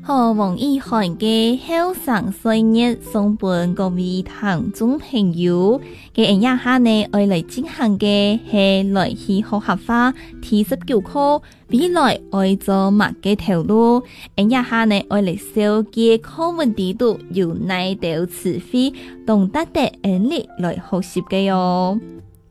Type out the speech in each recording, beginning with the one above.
王以涵嘅後生歲月送伴各位聽眾朋友，嘅一下呢，愛嚟進行嘅係來去學習化第19課，未來愛做乜嘅條路，一下呢愛嚟小嘅課文地度由內道詞彙懂得的能力來學習嘅喲。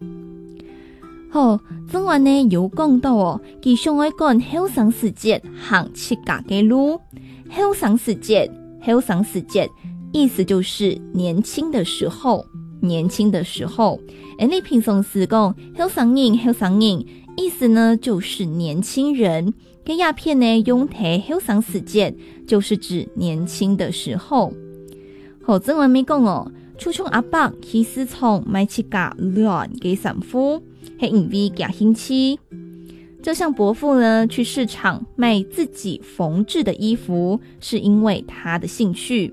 正話呢有講到佢想愛趕後生時節行七家嘅路。後生時節意思就是年輕的時候。你平常時講後生人，意思呢就是年輕人。這鴉片呢用睇後生時節，就是指年輕的時候。正話沒講初中阿伯去市場買七家亂嘅衫褲，係因為感興趣。就像伯父呢去市場賣自己縫製的衣服，是因為他的興趣。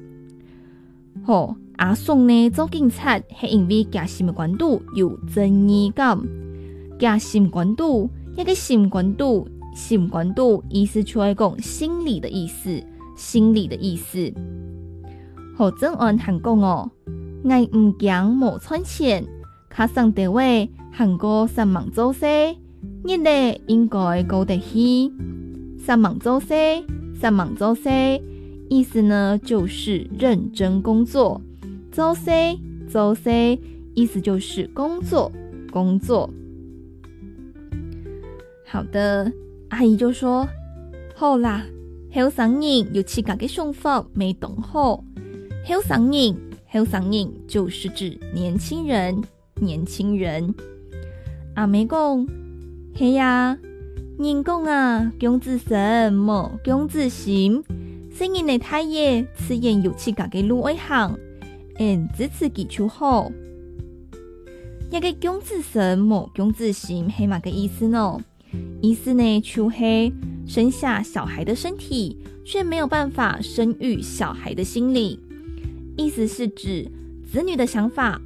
阿宋呢做警察，係因為家心關度有正義感。家心關度，一個心關度意思出來講心理的意思。正按韓講我唔驚冇賺錢，卡上地位韓國三忙做事。一呢應該過得去，三忙做事，意思呢就是認真工作。做事，意思就是工作。好的，阿姨就說好啦，後生人有七家嘅想法沒懂好。後生人就是指年輕人。阿妹講係呀，人講公子身冇公子心，新人的太爺自然有自家嘅路愛行，支持基礎好。一個公子身冇公子心係乜個意思呢？意思呢就是生下小孩的身體，卻沒有辦法生育小孩的心理。意思是指子女的想法